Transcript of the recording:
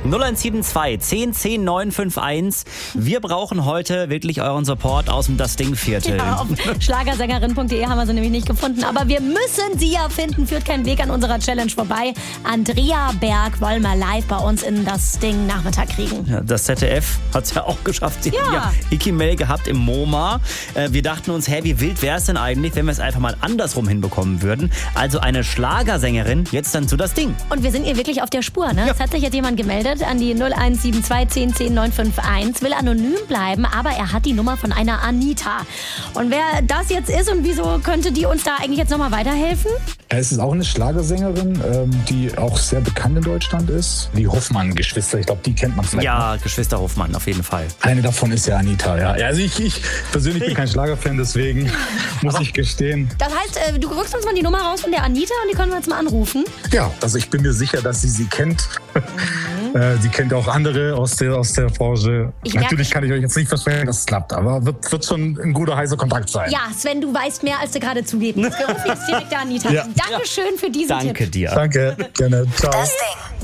0172 10 10 951. Wir brauchen heute wirklich euren Support aus dem Das Ding-Viertel. Ja, auf schlagersängerin.de haben wir sie nämlich nicht gefunden. Aber wir müssen sie ja finden. Führt kein Weg an unserer Challenge vorbei. Andrea Berg wollen wir live bei uns in Das Ding Nachmittag kriegen. Ja, das ZDF hat es ja auch geschafft. Sie haben ja Iki-Mail gehabt im MoMA. Wir dachten uns, wie wild wäre es denn eigentlich, wenn wir es einfach mal andersrum hinbekommen würden? Also eine Schlagersängerin jetzt dann zu Das Ding. Und wir sind ihr wirklich auf der Spur, ne? Ja. Es hat sich jetzt jemand gemeldet an die 0172 10 10 951, will anonym bleiben, aber er hat die Nummer von einer Anita. Und wer das jetzt ist und wieso könnte die uns da eigentlich jetzt nochmal weiterhelfen? Es ist auch eine Schlagersängerin, die auch sehr bekannt in Deutschland ist. Die Hoffmann-Geschwister, ich glaube, die kennt man vielleicht. Ja, Geschwister Hoffmann auf jeden Fall. Eine davon ist ja Anita, ja. Also ich persönlich bin kein Schlagerfan, deswegen muss ich gestehen. Das heißt, du rückst uns mal die Nummer raus von der Anita und die können wir jetzt mal anrufen. Ja, also ich bin mir sicher, dass sie kennt. Sie kennt auch andere aus der Branche. Natürlich kann ich euch jetzt nicht versprechen, dass es klappt, aber wird schon ein guter, heißer Kontakt sein. Ja, Sven, du weißt mehr, als du gerade zugeben musst. Wir rufen jetzt direkt der Anita. Ja. Dankeschön für diesen Tipp. Danke dir. Danke, gerne. Ciao. Das Ding.